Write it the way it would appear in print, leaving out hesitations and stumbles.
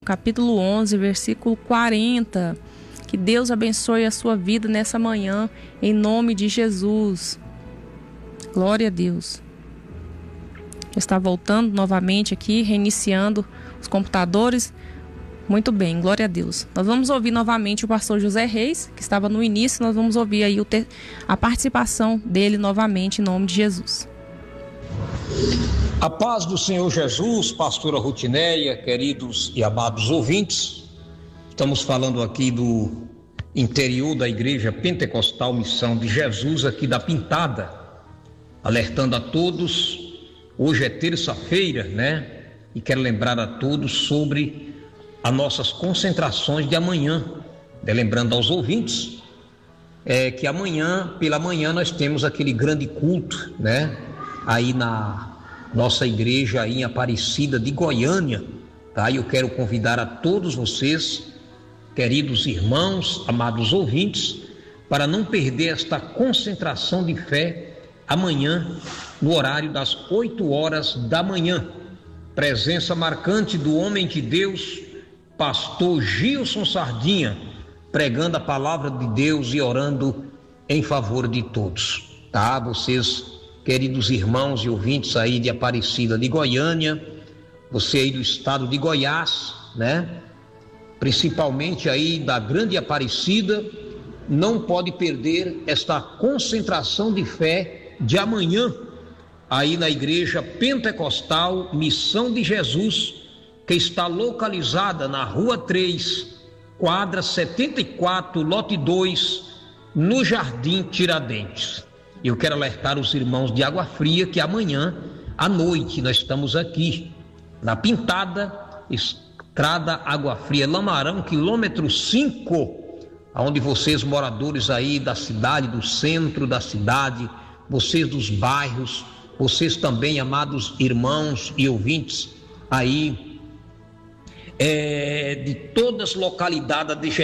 capítulo 11, versículo 40. Que Deus abençoe a sua vida nessa manhã, em nome de Jesus. Glória a Deus. Está voltando novamente aqui, reiniciando os computadores. Muito bem, glória a Deus. Nós vamos ouvir novamente o pastor José Reis, que estava no início. Nós vamos ouvir aí a participação dele novamente, em nome de Jesus. A paz do Senhor Jesus, pastora Rutineia, queridos e amados ouvintes. Estamos falando aqui do interior da Igreja Pentecostal Missão de Jesus, aqui da Pintada, alertando a todos. Hoje é terça-feira, né? E quero lembrar a todos sobre as nossas concentrações de amanhã. Lembrando aos ouvintes que amanhã, pela manhã, nós temos aquele grande culto, né? Aí na nossa igreja aí em Aparecida de Goiânia, tá? Eu quero convidar a todos vocês, queridos irmãos, amados ouvintes, para não perder esta concentração de fé amanhã, no horário das 8 horas da manhã. Presença marcante do homem de Deus, pastor Gilson Sardinha, pregando a palavra de Deus e orando em favor de todos, tá? Vocês, queridos irmãos e ouvintes aí de Aparecida de Goiânia, você aí do estado de Goiás, né? Principalmente aí da grande Aparecida, não pode perder esta concentração de fé de amanhã, aí na Igreja Pentecostal Missão de Jesus, que está localizada na Rua 3, quadra 74, lote 2, no Jardim Tiradentes. Eu quero alertar os irmãos de Água Fria que amanhã à noite nós estamos aqui na Pintada, Estrada Água Fria Lamarão, quilômetro 5, onde vocês moradores aí da cidade, do centro da cidade, vocês dos bairros, vocês também, amados irmãos e ouvintes aí de todas as localidades de